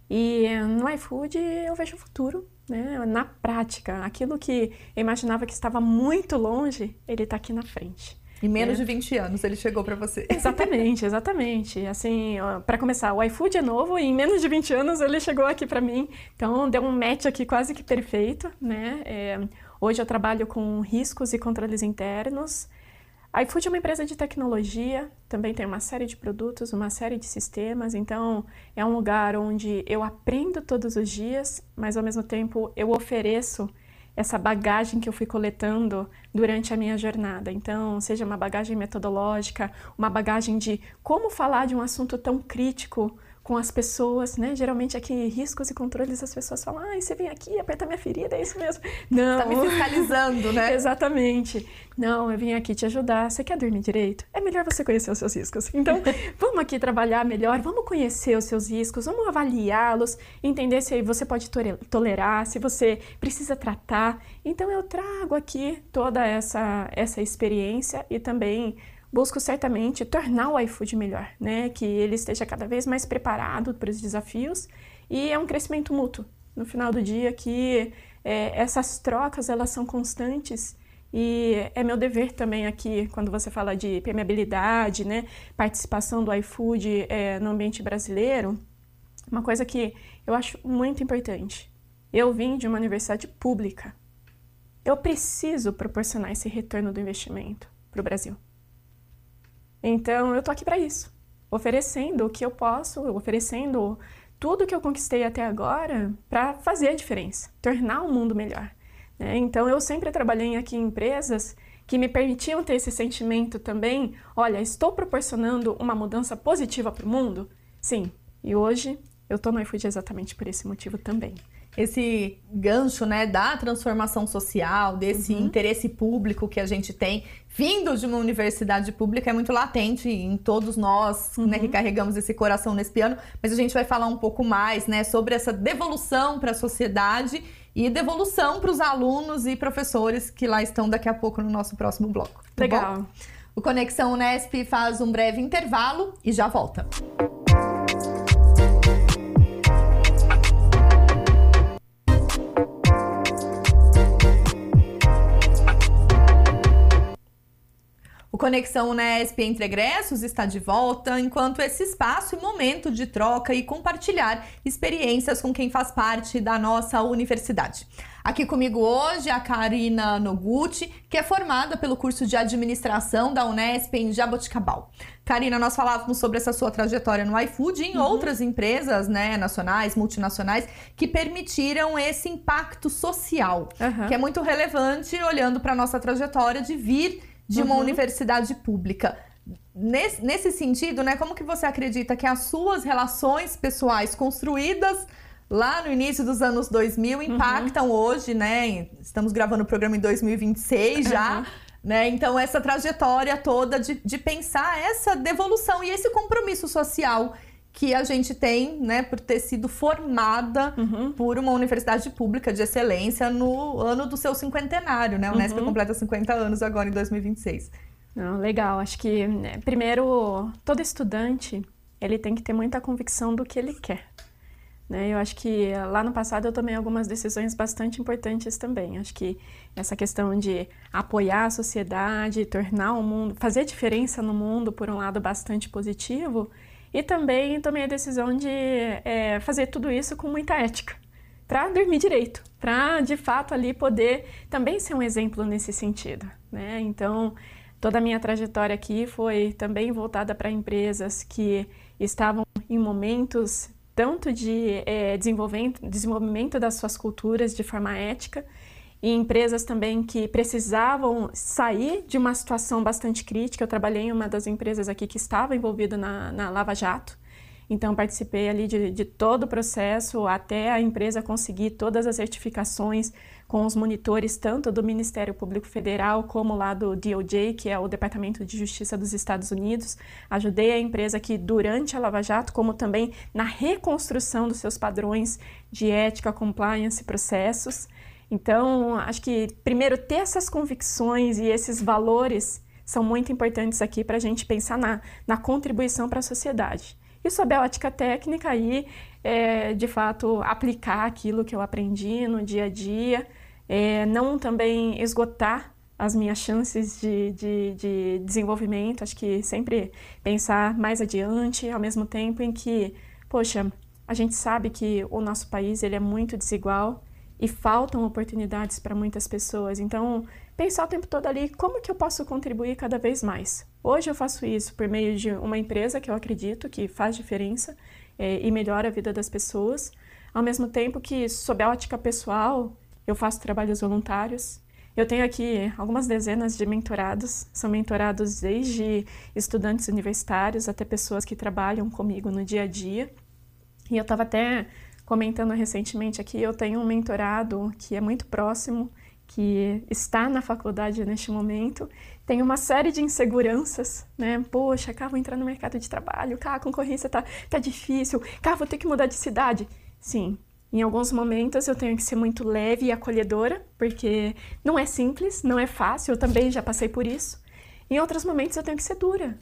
E no iFood eu vejo o futuro, né, na prática. Aquilo que eu imaginava que estava muito longe, ele está aqui na frente. Em menos é. de vinte anos ele chegou para você. Exatamente, exatamente. Assim, para começar, o iFood é novo e em menos de vinte anos ele chegou aqui para mim. Então, deu um match aqui quase que perfeito, né? É, hoje eu trabalho com riscos e controles internos. A iFood é uma empresa de tecnologia, também tem uma série de produtos, uma série de sistemas. Então, é um lugar onde eu aprendo todos os dias, mas ao mesmo tempo eu ofereço essa bagagem que eu fui coletando durante a minha jornada. Então, seja uma bagagem metodológica, uma bagagem de como falar de um assunto tão crítico com as pessoas, né? Geralmente aqui, riscos e controles, as pessoas falam, ah, você vem aqui, aperta minha ferida, é isso mesmo. Não. Tá me fiscalizando, né? Exatamente. Não, eu vim aqui te ajudar. Você quer dormir direito? É melhor você conhecer os seus riscos. Então, vamos aqui trabalhar melhor, vamos conhecer os seus riscos, vamos avaliá-los, entender se você pode tolerar, se você precisa tratar. Então, eu trago aqui toda essa, essa experiência e também busco certamente tornar o iFood melhor, né? Que ele esteja cada vez mais preparado para os desafios e é um crescimento mútuo. No final do dia que é, essas trocas elas são constantes e é meu dever também aqui, quando você fala de permeabilidade, né? Participação do iFood é, no ambiente brasileiro, uma coisa que eu acho muito importante. Eu vim de uma universidade pública. Eu preciso proporcionar esse retorno do investimento para o Brasil. Então, eu tô aqui para isso, oferecendo o que eu posso, oferecendo tudo que eu conquistei até agora para fazer a diferença, tornar o mundo melhor, né? Então, eu sempre trabalhei aqui em empresas que me permitiam ter esse sentimento também, olha, estou proporcionando uma mudança positiva para o mundo? Sim, e hoje eu tô no iFood exatamente por esse motivo também. Esse gancho, né, da transformação social, desse uhum. interesse público que a gente tem, vindo de uma universidade pública, é muito latente em todos nós, uhum. né, que carregamos esse coração nesse piano, mas a gente vai falar um pouco mais, né, sobre essa devolução para a sociedade e devolução para os alunos e professores que lá estão daqui a pouco no nosso próximo bloco. Tá Legal. Bom? O Conexão Unesp faz um breve intervalo e já volta. O Conexão Unesp Entre Egressos está de volta, enquanto esse espaço e momento de troca e compartilhar experiências com quem faz parte da nossa universidade. Aqui comigo hoje a Karina Noguchi, que é formada pelo curso de Administração da Unesp em Jaboticabal. Karina, nós falávamos sobre essa sua trajetória no iFood e em uhum. outras empresas, né, nacionais, multinacionais, que permitiram esse impacto social, uhum. que é muito relevante olhando para a nossa trajetória de vir de uma uhum. universidade pública. Nesse, nesse sentido, né, como que você acredita que as suas relações pessoais construídas lá no início dos anos dois mil impactam uhum. hoje, né? Estamos gravando o programa em dois mil e vinte e seis já, uhum. né? Então, essa trajetória toda de, de pensar essa devolução e esse compromisso social que a gente tem, né, por ter sido formada uhum. por uma universidade pública de excelência no ano do seu cinquentenário, né? A Unesp uhum. completa cinquenta anos agora em dois mil e vinte e seis. Não, legal, acho que, né, primeiro, todo estudante, ele tem que ter muita convicção do que ele quer, né? Eu acho que lá no passado eu tomei algumas decisões bastante importantes também. Acho que essa questão de apoiar a sociedade, tornar o mundo, fazer diferença no mundo, por um lado, bastante positivo. E também tomei a decisão de é, fazer tudo isso com muita ética, para dormir direito, para, de fato, ali poder também ser um exemplo nesse sentido, né? Então, toda a minha trajetória aqui foi também voltada para empresas que estavam em momentos tanto de é, desenvolvimento, desenvolvimento das suas culturas de forma ética, e empresas também que precisavam sair de uma situação bastante crítica. Eu trabalhei em uma das empresas aqui que estava envolvida na, na Lava Jato, então participei ali de, de todo o processo até a empresa conseguir todas as certificações com os monitores tanto do Ministério Público Federal como lá do D O J, que é o Departamento de Justiça dos Estados Unidos. Ajudei a empresa aqui durante a Lava Jato, como também na reconstrução dos seus padrões de ética, compliance e processos. Então, acho que primeiro ter essas convicções e esses valores são muito importantes aqui para a gente pensar na, na contribuição para a sociedade. E sobre a ótica técnica aí, é, de fato, aplicar aquilo que eu aprendi no dia a dia, é, não também esgotar as minhas chances de, de, de desenvolvimento, acho que sempre pensar mais adiante, ao mesmo tempo em que, poxa, a gente sabe que o nosso país ele é muito desigual e faltam oportunidades para muitas pessoas, então pensar o tempo todo ali como que eu posso contribuir cada vez mais. Hoje eu faço isso por meio de uma empresa que eu acredito que faz diferença é, e melhora a vida das pessoas, ao mesmo tempo que, sob a ótica pessoal, eu faço trabalhos voluntários. Eu tenho aqui algumas dezenas de mentorados, são mentorados desde estudantes universitários até pessoas que trabalham comigo no dia a dia. E eu estava até comentando recentemente aqui, eu tenho um mentorado que é muito próximo, que está na faculdade neste momento, tem uma série de inseguranças, né? Poxa, cá, vou entrar no mercado de trabalho, cá, a concorrência tá, tá difícil, cá, vou ter que mudar de cidade. Sim, em alguns momentos eu tenho que ser muito leve e acolhedora, porque não é simples, não é fácil, eu também já passei por isso. Em outros momentos eu tenho que ser dura.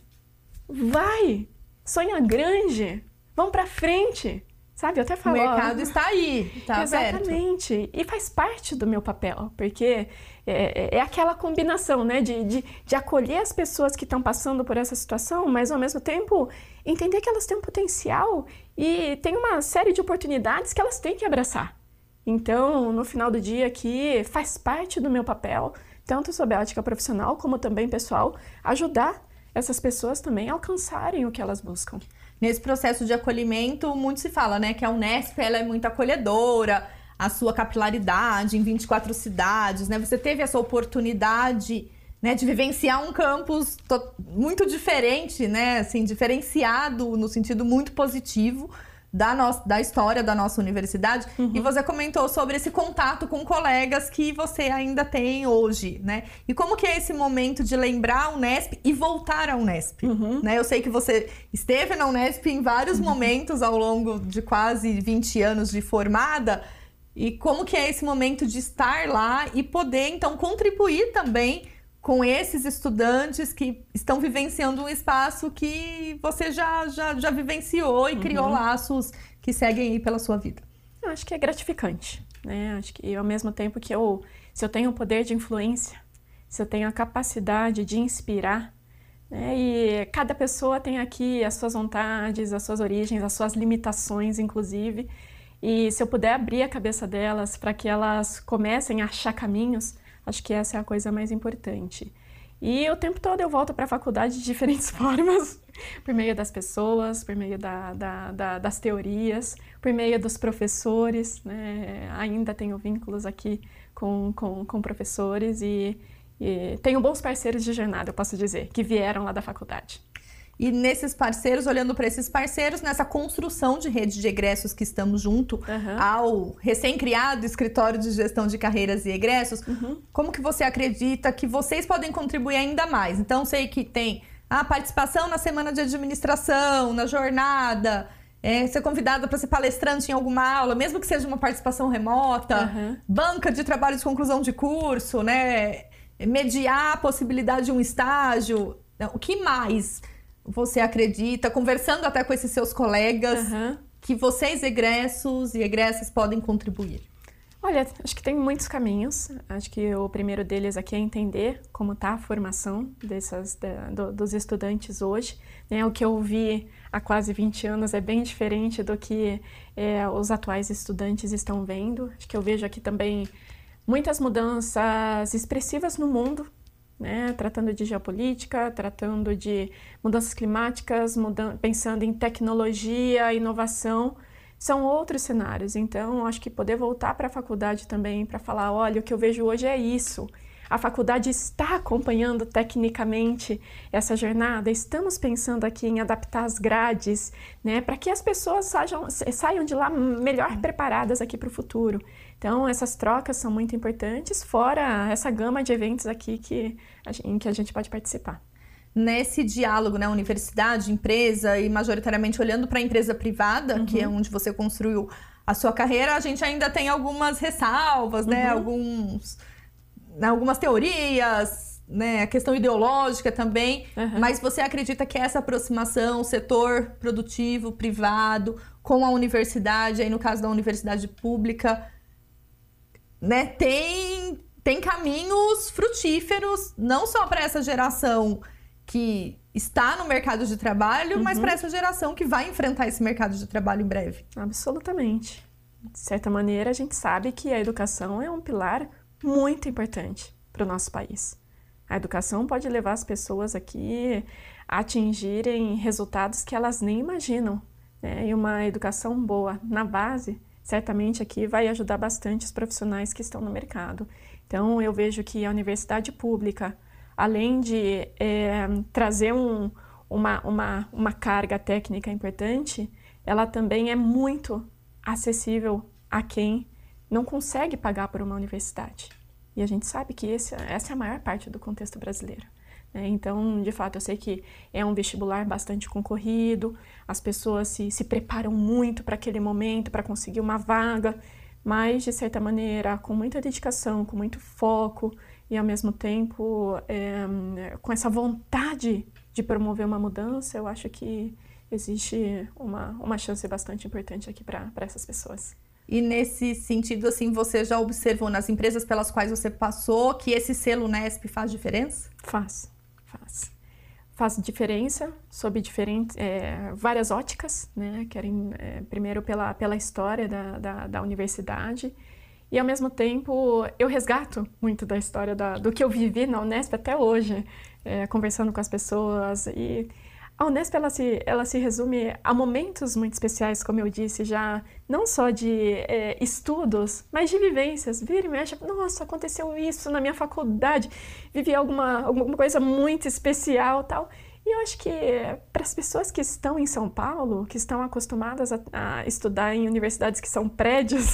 Vai! Sonha grande! Vamos pra frente! Sabe, eu até falo... O mercado ó, está aí, tá exatamente. Aberto. E faz parte do meu papel, porque é, é aquela combinação, né, de, de, de acolher as pessoas que estão passando por essa situação, mas ao mesmo tempo entender que elas têm um potencial e tem uma série de oportunidades que elas têm que abraçar. Então, no final do dia aqui, faz parte do meu papel, tanto sob a ótica profissional como também pessoal, ajudar essas pessoas também a alcançarem o que elas buscam. Nesse processo de acolhimento, muito se fala, né, que a Unesp ela é muito acolhedora, a sua capilaridade em vinte e quatro cidades, né? Você teve essa oportunidade, né, de vivenciar um campus muito diferente, né, assim, diferenciado no sentido muito positivo da, nossa, da história da nossa universidade. Uhum. E você comentou sobre esse contato com colegas que você ainda tem hoje, né? E como que é esse momento de lembrar a Unesp e voltar à Unesp? Uhum. Né? Eu sei que você esteve na Unesp em vários uhum. momentos ao longo de quase vinte anos de formada. E como que é esse momento de estar lá e poder, então, contribuir também com esses estudantes que estão vivenciando um espaço que você já, já, já vivenciou e uhum. criou laços que seguem aí pela sua vida? Eu acho que é gratificante, né? Acho que ao mesmo tempo que eu, se eu tenho o poder de influência, se eu tenho a capacidade de inspirar, né? E cada pessoa tem aqui as suas vontades, as suas origens, as suas limitações, inclusive, e se eu puder abrir a cabeça delas para que elas comecem a achar caminhos, acho que essa é a coisa mais importante. E o tempo todo eu volto para a faculdade de diferentes formas, por meio das pessoas, por meio da, da, da, das teorias, por meio dos professores, né? Ainda tenho vínculos aqui com, com, com professores e, e tenho bons parceiros de jornada, eu posso dizer, que vieram lá da faculdade. E nesses parceiros, olhando para esses parceiros, nessa construção de rede de egressos que estamos junto uhum. ao recém-criado Escritório de Gestão de Carreiras e Egressos, uhum. como que você acredita que vocês podem contribuir ainda mais? Então, sei que tem a participação na semana de administração, na jornada, é, ser convidada para ser palestrante em alguma aula, mesmo que seja uma participação remota, uhum. banca de trabalho de conclusão de curso, né? Mediar a possibilidade de um estágio. O que mais você acredita, conversando até com esses seus colegas, uhum. que vocês, egressos e egressas, podem contribuir? Olha, acho que tem muitos caminhos. Acho que o primeiro deles aqui é entender como está a formação dessas, da, do, dos estudantes hoje. Né? O que eu vi há quase vinte anos é bem diferente do que é, os atuais estudantes estão vendo. Acho que eu vejo aqui também muitas mudanças expressivas no mundo, né, tratando de geopolítica, tratando de mudanças climáticas, mudan- pensando em tecnologia, inovação, são outros cenários. Então, acho que poder voltar para a faculdade também para falar, olha, o que eu vejo hoje é isso. A faculdade está acompanhando tecnicamente essa jornada, estamos pensando aqui em adaptar as grades, né, para que as pessoas saiam, saiam de lá melhor preparadas aqui para o futuro. Então, essas trocas são muito importantes, fora essa gama de eventos aqui que a gente, em que a gente pode participar. Nesse diálogo, né, universidade, empresa e majoritariamente olhando para a empresa privada, uhum. que é onde você construiu a sua carreira, a gente ainda tem algumas ressalvas, né, uhum. alguns... algumas teorias, né, a questão ideológica também, uhum. mas você acredita que essa aproximação, setor produtivo, privado, com a universidade, aí no caso da universidade pública, né, tem, tem caminhos frutíferos, não só para essa geração que está no mercado de trabalho, uhum. mas para essa geração que vai enfrentar esse mercado de trabalho em breve? Absolutamente. De certa maneira, a gente sabe que a educação é um pilar muito importante para o nosso país. A educação pode levar as pessoas aqui a atingirem resultados que elas nem imaginam, né? E uma educação boa na base, certamente aqui vai ajudar bastante os profissionais que estão no mercado. Então, eu vejo que a universidade pública, além de é, trazer um, uma, uma, uma carga técnica importante, ela também é muito acessível a quem não consegue pagar por uma universidade. E a gente sabe que esse, essa é a maior parte do contexto brasileiro. Né? Então, de fato, eu sei que é um vestibular bastante concorrido, as pessoas se, se preparam muito para aquele momento, para conseguir uma vaga, mas, de certa maneira, com muita dedicação, com muito foco e, ao mesmo tempo, é, com essa vontade de promover uma mudança, eu acho que existe uma, uma chance bastante importante aqui para essas pessoas. E nesse sentido, assim, você já observou nas empresas pelas quais você passou que esse selo Unesp faz diferença? Faz, faz. Faz diferença sob diferentes, é, várias óticas, né? Querem, é, primeiro pela, pela história da, da, da universidade e, ao mesmo tempo, eu resgato muito da história da, do que eu vivi na Unesp até hoje, é, conversando com as pessoas. E a Unesp, ela se, ela se resume a momentos muito especiais, como eu disse já, não só de é, estudos, mas de vivências. Vira e mexe, nossa, aconteceu isso na minha faculdade, vivi alguma, alguma coisa muito especial, tal. E eu acho que para as pessoas que estão em São Paulo, que estão acostumadas a, a estudar em universidades que são prédios,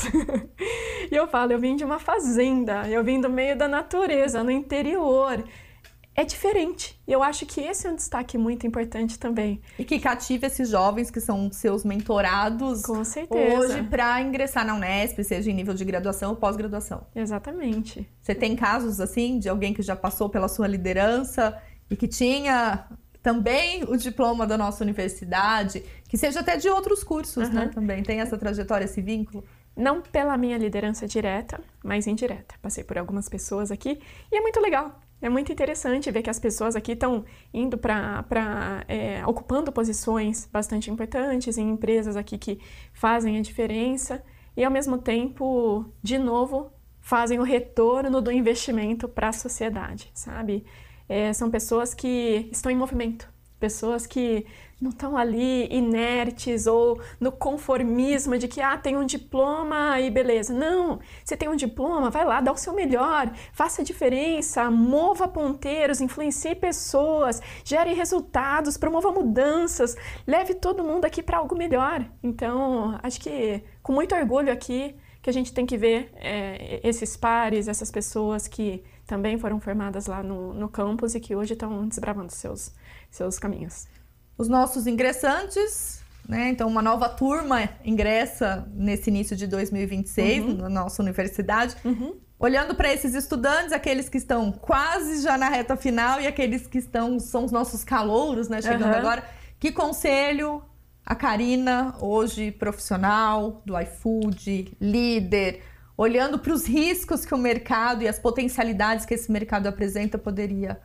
e eu falo, eu vim de uma fazenda, eu vim do meio da natureza, no interior. É diferente. E eu acho que esse é um destaque muito importante também. E que cativa esses jovens que são seus mentorados Com certeza. hoje para ingressar na Unesp, seja em nível de graduação ou pós-graduação. Exatamente. Você tem casos, assim, de alguém que já passou pela sua liderança e que tinha também o diploma da nossa universidade, que seja até de outros cursos, uhum. né? Também tem essa trajetória, esse vínculo? Não pela minha liderança direta, mas indireta. Passei por algumas pessoas aqui e é muito legal. É muito interessante ver que as pessoas aqui estão indo para, é, ocupando posições bastante importantes em empresas aqui que fazem a diferença e, ao mesmo tempo, de novo, fazem o retorno do investimento para a sociedade, sabe? É, são pessoas que estão em movimento, pessoas que não estão ali inertes ou no conformismo de que, ah, tem um diploma e beleza. Não, você tem um diploma, vai lá, dá o seu melhor, faça a diferença, mova ponteiros, influencie pessoas, gere resultados, promova mudanças, leve todo mundo aqui para algo melhor. Então, acho que com muito orgulho aqui que a gente tem que ver é, esses pares, essas pessoas que também foram formadas lá no, no campus e que hoje estão desbravando seus, seus caminhos. Os nossos ingressantes, né? Então, uma nova turma ingressa nesse início de dois mil e vinte e seis uhum. na nossa universidade. Uhum. Olhando para esses estudantes, aqueles que estão quase já na reta final e aqueles que estão, são os nossos calouros, né? Chegando uhum. agora. Que conselho a Karina, hoje profissional do iFood, líder, olhando para os riscos que o mercado e as potencialidades que esse mercado apresenta, poderia,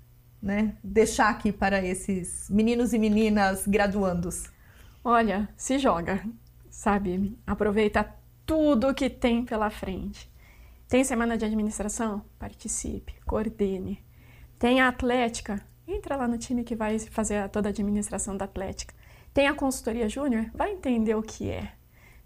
né, deixar aqui para esses meninos e meninas graduandos? Olha, se joga, sabe? Aproveita tudo que tem pela frente. Tem semana de administração? Participe, coordene. Tem a atlética? Entra lá no time que vai fazer toda a administração da atlética. Tem a consultoria júnior? Vai entender o que é.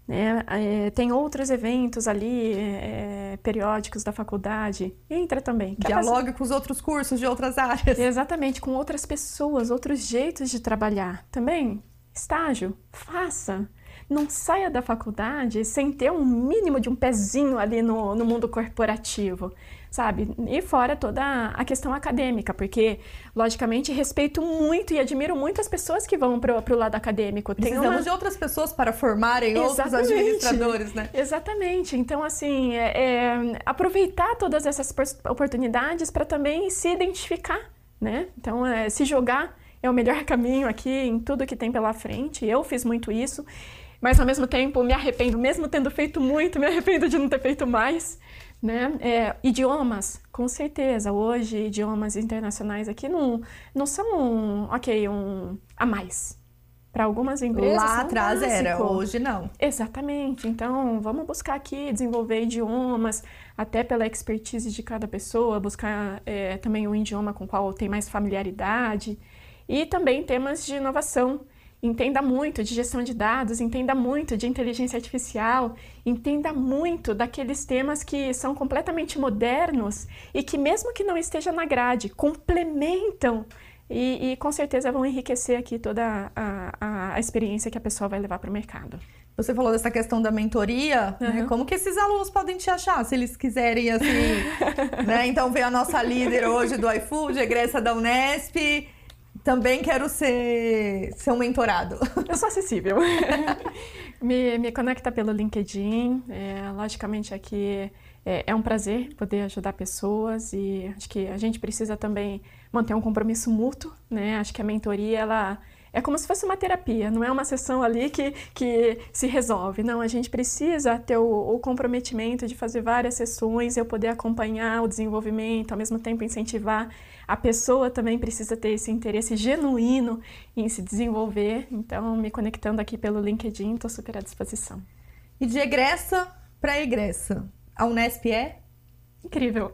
né? É, tem outros eventos ali, é, periódicos da faculdade, entra também. Dialogue fazer... com os outros cursos de outras áreas. Exatamente, com outras pessoas, outros jeitos de trabalhar. Também, estágio, faça. Não saia da faculdade sem ter um mínimo de um pezinho ali no, no mundo corporativo, sabe? E fora toda a questão acadêmica, porque, logicamente, respeito muito e admiro muito as pessoas que vão para o lado acadêmico. Precisamos Tem uma... de outras pessoas para formarem Exatamente. outros administradores, né? Exatamente. Então, assim, é, é, aproveitar todas essas oportunidades para também se identificar, né? Então, é, se jogar é o melhor caminho aqui em tudo que tem pela frente. Eu fiz muito isso. Mas, ao mesmo tempo, me arrependo, mesmo tendo feito muito, me arrependo de não ter feito mais, né? É, idiomas, com certeza. Hoje, idiomas internacionais aqui não, não são, ok, um a mais. Para algumas empresas Lá atrás básico. Era, hoje não. Exatamente. Então, vamos buscar aqui desenvolver idiomas, até pela expertise de cada pessoa, buscar é, também um idioma com o qual tem mais familiaridade. E também temas de inovação. Entenda muito de gestão de dados, entenda muito de inteligência artificial, entenda muito daqueles temas que são completamente modernos e que, mesmo que não esteja na grade, complementam e, e com certeza vão enriquecer aqui toda a, a, a experiência que a pessoa vai levar para o mercado. Você falou dessa questão da mentoria, uhum. né? Como que esses alunos podem te achar, se eles quiserem, assim, né? Então, veio a nossa líder hoje do iFood, egressa da Unesp. Também quero ser, ser um mentorado. Eu sou acessível. me, me conecta pelo LinkedIn. É, logicamente, aqui é, é um prazer poder ajudar pessoas e acho que a gente precisa também manter um compromisso mútuo, né? Acho que a mentoria, ela é como se fosse uma terapia, não é uma sessão ali que, que se resolve. Não, a gente precisa ter o, o comprometimento de fazer várias sessões, eu poder acompanhar o desenvolvimento, ao mesmo tempo incentivar. A pessoa também precisa ter esse interesse genuíno em se desenvolver. Então, me conectando aqui pelo LinkedIn, estou super à disposição. E de egressa para egressa, a Unesp é? Incrível.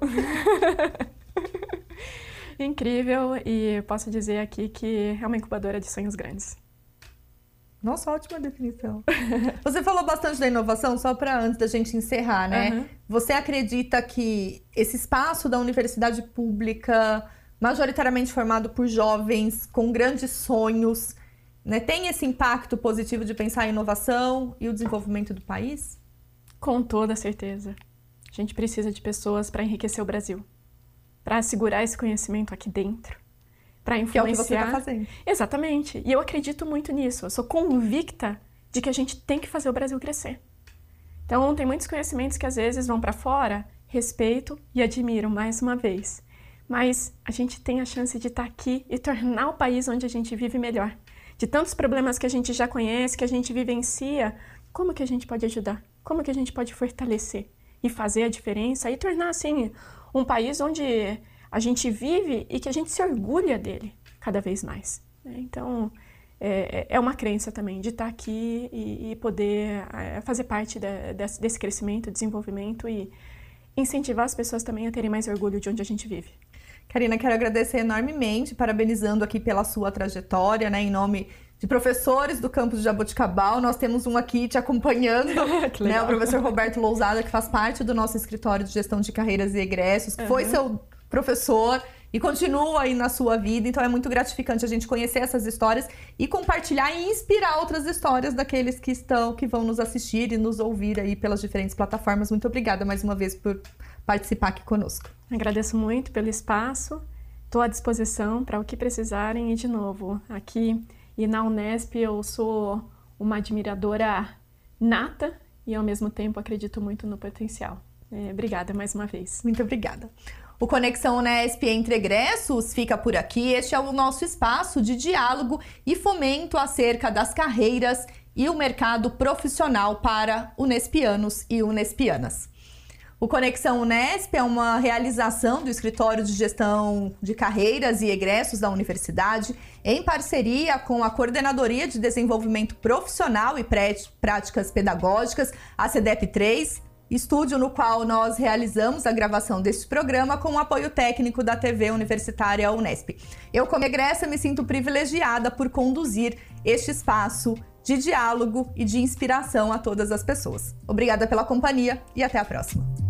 Incrível, e posso dizer aqui que é uma incubadora de sonhos grandes. Nossa, ótima definição. Você falou bastante da inovação, só para antes da gente encerrar, né? Uhum. Você acredita que esse espaço da universidade pública, majoritariamente formado por jovens com grandes sonhos, né, tem esse impacto positivo de pensar em inovação e o desenvolvimento do país? Com toda certeza. A gente precisa de pessoas para enriquecer o Brasil, para assegurar esse conhecimento aqui dentro, para influenciar. Que é o que você está fazendo. Exatamente. E eu acredito muito nisso. Eu sou convicta de que a gente tem que fazer o Brasil crescer. Então, tem muitos conhecimentos que às vezes vão para fora, respeito e admiro mais uma vez. Mas a gente tem a chance de estar aqui e tornar o país onde a gente vive melhor. De tantos problemas que a gente já conhece, que a gente vivencia, como que a gente pode ajudar? Como que a gente pode fortalecer e fazer a diferença e tornar, assim, um país onde a gente vive e que a gente se orgulha dele cada vez mais. Então, é, é uma crença também de estar aqui e, e poder fazer parte de, desse, desse crescimento, desenvolvimento e incentivar as pessoas também a terem mais orgulho de onde a gente vive. Karina, quero agradecer enormemente, parabenizando aqui pela sua trajetória, né, em nome de professores do campus de Jaboticabal. Nós temos um aqui te acompanhando, né, o professor Roberto Lousada, que faz parte do nosso escritório de gestão de carreiras e egressos, que uhum. foi seu professor e continua aí na sua vida. Então é muito gratificante a gente conhecer essas histórias e compartilhar e inspirar outras histórias daqueles que estão, que vão nos assistir e nos ouvir aí pelas diferentes plataformas. Muito obrigada mais uma vez por participar aqui conosco. Agradeço muito pelo espaço, estou à disposição para o que precisarem e, de novo, aqui e na Unesp eu sou uma admiradora nata e, ao mesmo tempo, acredito muito no potencial. É, obrigada mais uma vez. Muito obrigada. O Conexão Unesp Entre Egressos fica por aqui. Este é o nosso espaço de diálogo e fomento acerca das carreiras e o mercado profissional para unespianos e unespianas. O Conexão Unesp é uma realização do Escritório de Gestão de Carreiras e Egressos da Universidade, em parceria com a Coordenadoria de Desenvolvimento Profissional e Práticas Pedagógicas, a CEDEP três, estúdio no qual nós realizamos a gravação deste programa com o apoio técnico da T V Universitária Unesp. Eu, como egressa, me sinto privilegiada por conduzir este espaço de diálogo e de inspiração a todas as pessoas. Obrigada pela companhia e até a próxima.